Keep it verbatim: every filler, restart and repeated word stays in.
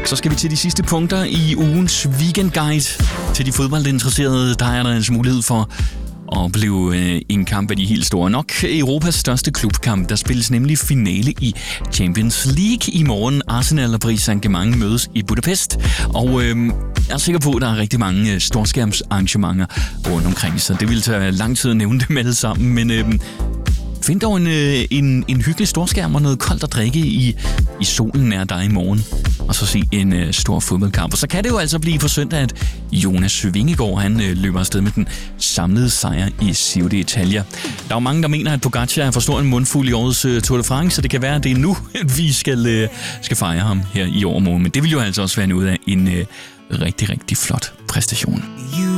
Så skal vi til de sidste punkter i ugens weekendguide. Til de fodboldinteresserede, der er der altså mulighed for at opleve øh, en kamp af de helt store. Nok Europas største klubkamp. Der spilles nemlig finale i Champions League i morgen. Arsenal og Paris Saint-Germain mødes i Budapest. Og øh, jeg er sikker på, at der er rigtig mange øh, storskærmsarrangementer rundt omkring. Så det vil tage lang tid at nævne dem alle sammen. Men øh, find dog en, øh, en, en hyggelig storskærm og noget koldt at drikke i, i solen nær dig i morgen. Og så se en øh, stor fodboldkamp. Og så kan det jo altså blive på søndag, at Jonas Vingegaard, han øh, løber afsted med den samlede sejr i Giro d'Italia. Der er jo mange, der mener, at Pogacar er for stor en mundfuld i årets øh, Tour de France, så det kan være, at det er nu, at vi skal, øh, skal fejre ham her i overmorgen. Men det vil jo altså også være noget af en øh, rigtig, rigtig flot præstation.